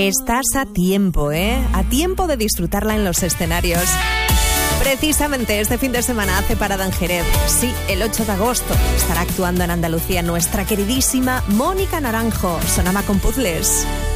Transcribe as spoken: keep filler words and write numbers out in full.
Estás a tiempo, ¿eh? A tiempo de disfrutarla en los escenarios. Precisamente este fin de semana hace parada en Jerez. Sí, el ocho de agosto estará actuando en Andalucía nuestra queridísima Mónica Naranjo. Sonama con Puzzles.